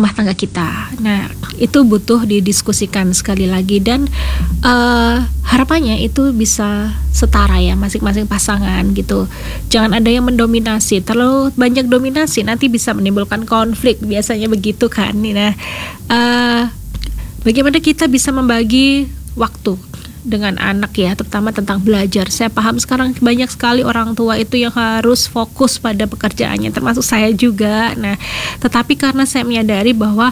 rumah tangga kita. Nah, itu butuh didiskusikan sekali lagi, dan harapannya itu bisa setara ya masing-masing pasangan gitu. Jangan ada yang mendominasi. Terlalu banyak dominasi nanti bisa menimbulkan konflik, biasanya begitu kan. Nah, bagaimana kita bisa membagi waktu dengan anak ya, terutama tentang belajar. Saya paham sekarang banyak sekali orang tua itu yang harus fokus pada pekerjaannya, termasuk saya juga. Nah, tetapi karena saya menyadari bahwa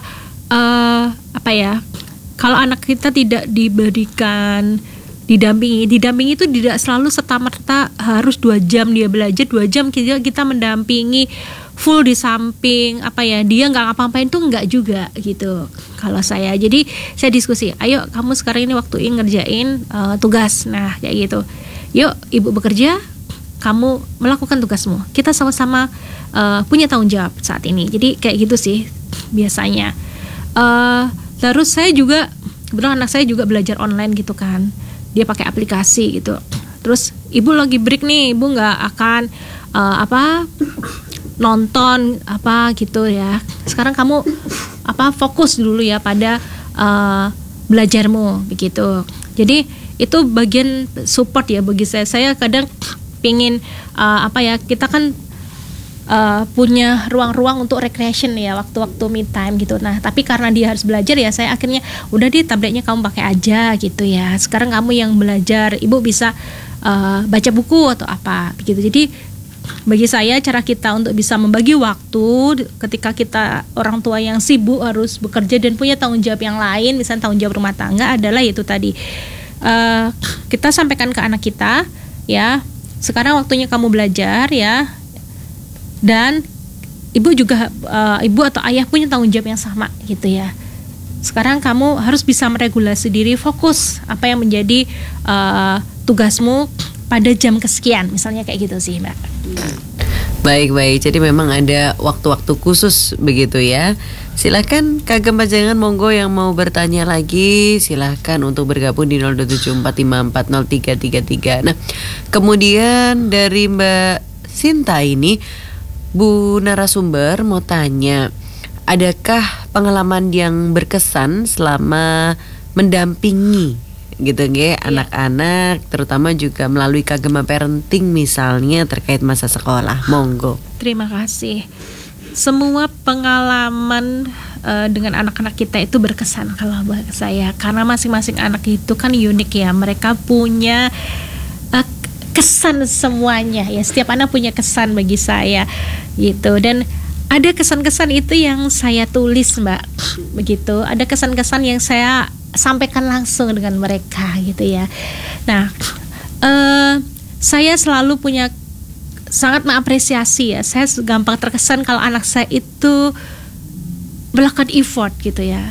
kalau anak kita tidak diberikan didampingi itu tidak selalu serta-merta harus 2 jam dia belajar, 2 jam kita mendampingi full di samping dia nggak ngapa-ngapain tuh nggak juga gitu kalau saya. Jadi saya diskusi, ayo kamu sekarang ini waktu ngerjain tugas, nah kayak gitu, yuk ibu bekerja, kamu melakukan tugasmu, kita sama-sama punya tanggung jawab saat ini. Jadi kayak gitu sih biasanya. Terus saya juga kebetulan anak saya juga belajar online gitu kan, dia pakai aplikasi gitu. Terus ibu lagi break nih, ibu nggak akan nonton gitu ya. Sekarang kamu fokus dulu ya pada belajarmu begitu. Jadi itu bagian support ya bagi saya. Saya kadang pingin kita kan punya ruang-ruang untuk recreation ya, waktu-waktu me time gitu. Nah, tapi karena dia harus belajar ya, saya akhirnya udah di tabletnya kamu pakai aja gitu ya. Sekarang kamu yang belajar, ibu bisa baca buku atau apa begitu. Jadi bagi saya cara kita untuk bisa membagi waktu ketika kita orang tua yang sibuk harus bekerja dan punya tanggung jawab yang lain, misalnya tanggung jawab rumah tangga, adalah itu tadi, kita sampaikan ke anak kita ya, sekarang waktunya kamu belajar ya, dan ibu juga ibu atau ayah punya tanggung jawab yang sama gitu ya. Sekarang kamu harus bisa meregulasi diri, fokus apa yang menjadi tugasmu pada jam kesekian, misalnya kayak gitu sih Mbak. Baik, jadi memang ada waktu-waktu khusus begitu ya. Silakan Kak Pajangan, monggo yang mau bertanya lagi silakan untuk bergabung di 0274540333. Nah, kemudian dari Mbak Sinta ini, Bu narasumber mau tanya, adakah pengalaman yang berkesan selama mendampingi gitu anak-anak, terutama juga melalui Kagema Parenting misalnya terkait masa sekolah? Monggo. Terima kasih. Semua pengalaman dengan anak-anak kita itu berkesan kalau buat saya, karena masing-masing anak itu kan unik ya, mereka punya kesan semuanya ya, setiap anak punya kesan bagi saya gitu. Dan ada kesan-kesan itu yang saya tulis Mbak begitu, ada kesan-kesan yang saya sampaikan langsung dengan mereka gitu ya. Nah, saya selalu sangat mengapresiasi ya, saya gampang terkesan kalau anak saya itu melakukan effort gitu ya,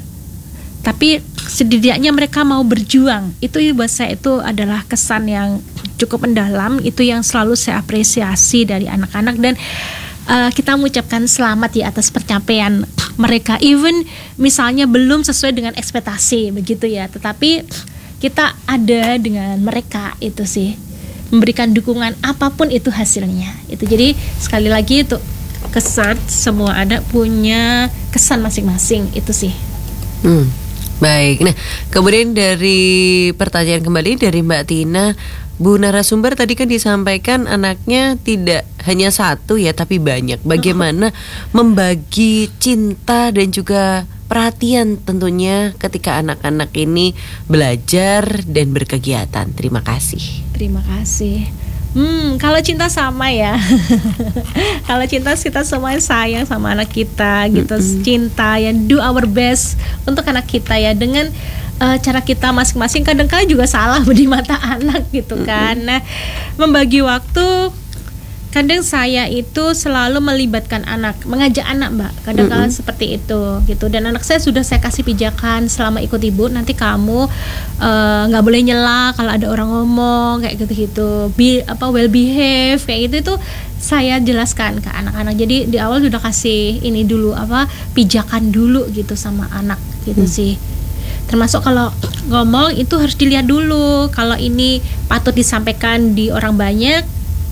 tapi setidaknya mereka mau berjuang. Itu buat saya itu adalah kesan yang cukup mendalam, itu yang selalu saya apresiasi dari anak-anak. Dan kita mengucapkan selamat ya atas pencapaian mereka, even misalnya belum sesuai dengan ekspektasi begitu ya, tetapi kita ada dengan mereka, itu sih memberikan dukungan apapun itu hasilnya itu. Jadi sekali lagi itu kesan, semua anak punya kesan masing-masing, itu sih. Baik, nah kemudian dari pertanyaan kembali dari Mbak Tina, Bu narasumber tadi kan disampaikan anaknya tidak hanya satu ya, tapi banyak. Bagaimana membagi cinta dan juga perhatian tentunya ketika anak-anak ini belajar dan berkegiatan? Terima kasih. Terima kasih. Kalau cinta sama ya. Kalau cinta kita semua sayang sama anak kita gitu. Cinta ya, do our best untuk anak kita ya, dengan cara kita masing-masing. Kadang-kadang juga salah di mata anak gitu kan. Nah, membagi waktu, kadang saya itu selalu melibatkan anak, mengajak anak Mbak, kadang-kadang seperti itu gitu. Dan anak saya sudah saya kasih pijakan, selama ikut ibu nanti kamu nggak boleh nyela kalau ada orang ngomong kayak gitu-gitu, well behave kayak gitu. Itu saya jelaskan ke anak-anak. Jadi di awal sudah kasih ini dulu, pijakan dulu gitu sama anak gitu sih. Termasuk kalau ngomong itu harus dilihat dulu, kalau ini patut disampaikan di orang banyak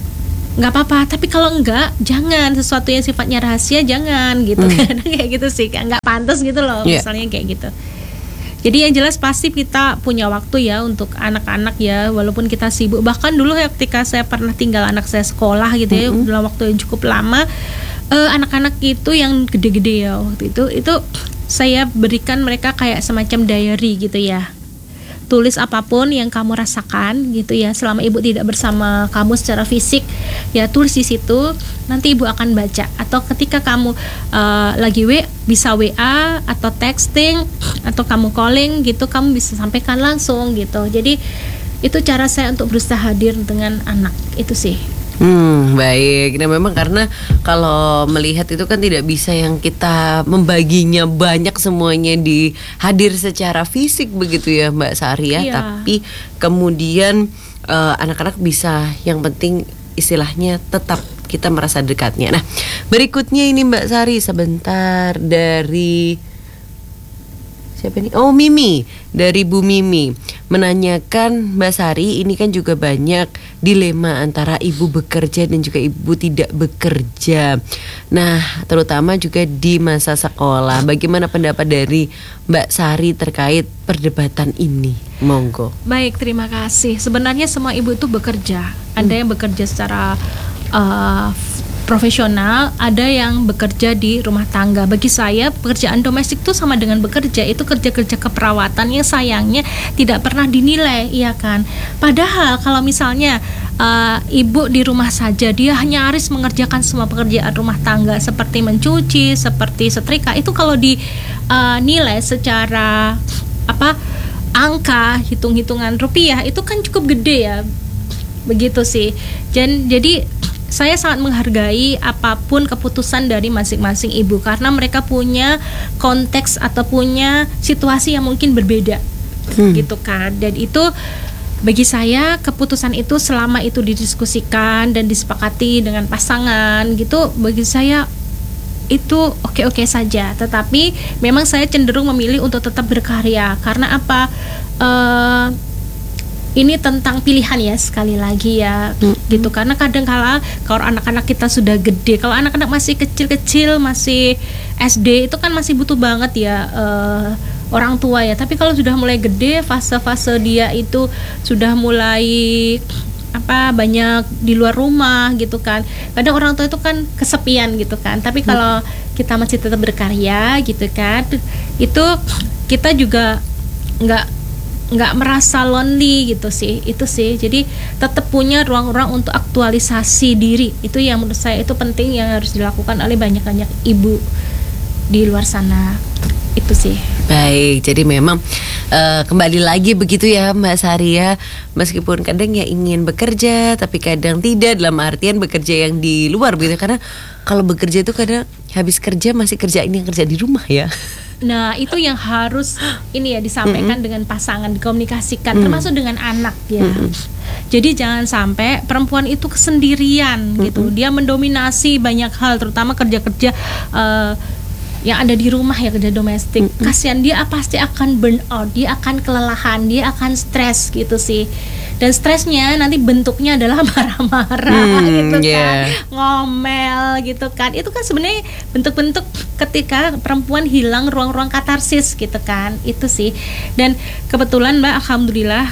nggak apa-apa, tapi kalau enggak jangan, sesuatu yang sifatnya rahasia jangan gitu kan. Kayak gitu sih, nggak pantas gitu loh misalnya kayak gitu. Jadi yang jelas pasti kita punya waktu ya untuk anak-anak ya, walaupun kita sibuk. Bahkan dulu ya ketika saya pernah tinggal anak saya sekolah gitu ya, dalam waktu yang cukup lama, anak-anak itu yang gede-gede ya waktu itu saya berikan mereka kayak semacam diary gitu ya. Tulis apapun yang kamu rasakan gitu ya, selama ibu tidak bersama kamu secara fisik ya, tulis di situ, nanti ibu akan baca. Atau ketika kamu lagi bisa WA atau texting atau kamu calling gitu, kamu bisa sampaikan langsung gitu. Jadi itu cara saya untuk berusaha hadir dengan anak itu sih. Baik. Nah memang karena kalau melihat itu kan tidak bisa yang kita membaginya banyak semuanya hadir secara fisik begitu ya Mbak Sari ya. Tapi kemudian anak-anak bisa, yang penting istilahnya tetap kita merasa dekatnya. Nah berikutnya ini Mbak Sari, sebentar, dari siapa ini? Oh, Mimi, dari Bu Mimi menanyakan, Mbak Sari, ini kan juga banyak dilema antara ibu bekerja dan juga ibu tidak bekerja. Nah, terutama juga di masa sekolah. Bagaimana pendapat dari Mbak Sari terkait perdebatan ini? Monggo. Baik, terima kasih. Sebenarnya semua ibu itu bekerja. Ada yang bekerja secara profesional, ada yang bekerja di rumah tangga. Bagi saya pekerjaan domestik itu sama dengan bekerja, itu kerja-kerja keperawatan yang sayangnya tidak pernah dinilai, iya kan. Padahal kalau misalnya ibu di rumah saja, dia hanya harus mengerjakan semua pekerjaan rumah tangga seperti mencuci, seperti setrika, itu kalau dinilai secara angka, hitung-hitungan rupiah itu kan cukup gede ya, begitu sih. Jadi saya sangat menghargai apapun keputusan dari masing-masing ibu, karena mereka punya konteks atau punya situasi yang mungkin berbeda, gitu kan. Dan itu bagi saya keputusan itu selama itu didiskusikan dan disepakati dengan pasangan gitu, bagi saya itu oke-oke saja. Tetapi memang saya cenderung memilih untuk tetap berkarya, karena apa? Ini tentang pilihan ya, sekali lagi ya, gitu. Karena kadang-kala kalau anak-anak kita sudah gede, kalau anak-anak masih kecil-kecil, masih SD, itu kan masih butuh banget ya orang tua ya. Tapi kalau sudah mulai gede, fase-fase dia itu sudah mulai banyak di luar rumah gitu kan. Kadang orang tua itu kan kesepian gitu kan. Tapi kalau kita masih tetap berkarya gitu kan, itu kita juga nggak merasa lonely gitu sih, itu sih. Jadi tetap punya ruang-ruang untuk aktualisasi diri, itu yang menurut saya itu penting, yang harus dilakukan oleh banyak-banyak ibu di luar sana, itu sih. Baik, jadi memang kembali lagi begitu ya Mbak Sari ya, meskipun kadang ya ingin bekerja tapi kadang tidak, dalam artian bekerja yang di luar begitu. Karena kalau bekerja itu kadang habis kerja masih kerjain yang kerja di rumah ya. Nah itu yang harus ini ya disampaikan dengan pasangan, dikomunikasikan, termasuk dengan anak ya. Jadi jangan sampai perempuan itu kesendirian gitu, dia mendominasi banyak hal, terutama kerja-kerja yang ada di rumah ya, kerja domestik. Kasihan dia pasti akan burn out, dia akan kelelahan, dia akan stres gitu sih. Dan stresnya nanti bentuknya adalah marah-marah gitu kan, ngomel gitu kan. Itu kan sebenarnya bentuk-bentuk ketika perempuan hilang ruang-ruang katarsis gitu kan, itu sih. Dan kebetulan Mbak, alhamdulillah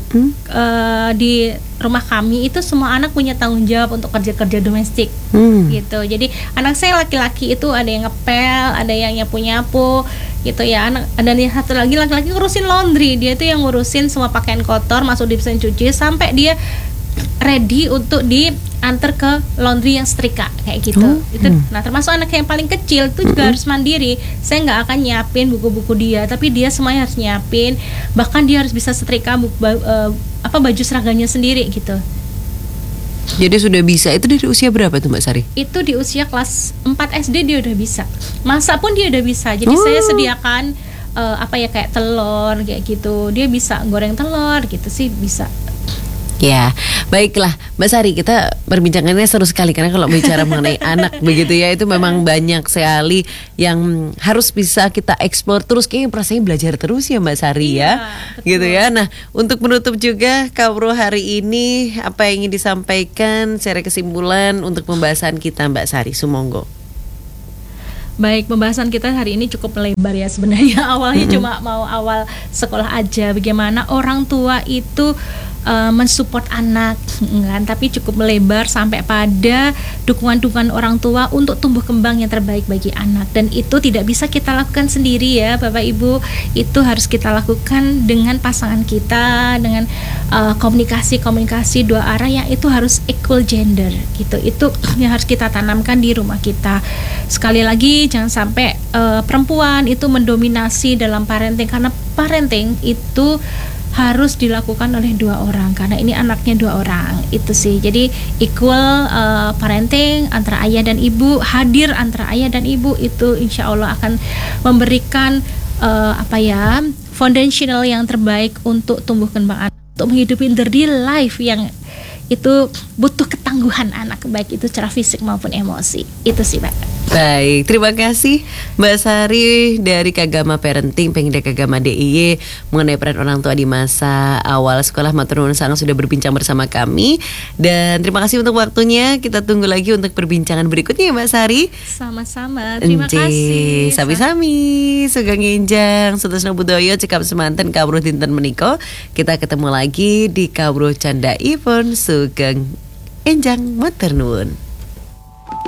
di rumah kami itu semua anak punya tanggung jawab untuk kerja-kerja domestik gitu. Jadi anak saya laki-laki itu ada yang ngepel, ada yang nyapu-nyapu gitu ya. Ada nih satu lagi laki-laki ngurusin laundry, dia itu yang ngurusin semua pakaian kotor masuk di mesin cuci sampai dia ready untuk diantar ke laundry yang setrika kayak gitu. Itu nah termasuk anak yang paling kecil itu juga harus mandiri. Saya nggak akan nyiapin buku-buku dia, tapi dia semuanya harus nyiapin, bahkan dia harus bisa setrika baju seragamnya sendiri gitu. Jadi sudah bisa. Itu dari usia berapa tuh Mbak Sari? Itu di usia kelas 4 SD dia udah bisa. Masak pun dia udah bisa. Jadi saya sediakan kayak telur kayak gitu. Dia bisa goreng telur gitu sih, bisa. Ya, Baiklah, Mbak Sari, kita perbincangannya seru sekali karena kalau bicara mengenai anak begitu ya, itu memang banyak sekali yang harus bisa kita eksplor terus. Kayaknya perasaannya belajar terus ya Mbak Sari ya, Betul. gitu ya. Nah, untuk menutup juga Kawruh hari ini, apa yang ingin disampaikan secara kesimpulan untuk pembahasan kita Mbak Sari, sumonggo. Baik, pembahasan kita hari ini cukup lebar ya sebenarnya. Awalnya cuma mau awal sekolah aja, bagaimana orang tua itu mensupport anak, kan? Tapi cukup melebar sampai pada dukungan-dukungan orang tua untuk tumbuh kembang yang terbaik bagi anak. Dan itu tidak bisa kita lakukan sendiri ya, Bapak Ibu. Itu harus kita lakukan dengan pasangan kita, dengan komunikasi dua arah yang itu harus equal gender gitu. Itu yang harus kita tanamkan di rumah kita. Sekali lagi, jangan sampai perempuan itu mendominasi dalam parenting, karena parenting itu harus dilakukan oleh dua orang karena ini anaknya dua orang, itu sih. Jadi equal parenting antara ayah dan ibu, hadir antara ayah dan ibu, itu insya Allah akan memberikan foundational yang terbaik untuk tumbuh kembang anak, untuk menghidupi the real life yang itu butuh ketangguhan anak, baik itu secara fisik maupun emosi. Itu sih Pak. Baik, terima kasih Mbak Sari dari Kagama Parenting, Pengida Kagama DIY, mengenai peran orang tua di masa awal sekolah. Matur nuwun sangat sudah berbincang bersama kami. Dan terima kasih untuk waktunya. Kita tunggu lagi untuk perbincangan berikutnya ya Mbak Sari. Sama-sama, terima kasih. Sami-sami, Sugeng Enjang, Sutresna Budoyo, Cekap Semanten, Kawruh Dinten Meniko. Kita ketemu lagi di Kawruh Canda Ipun, Sugeng Enjang, matur nuwun.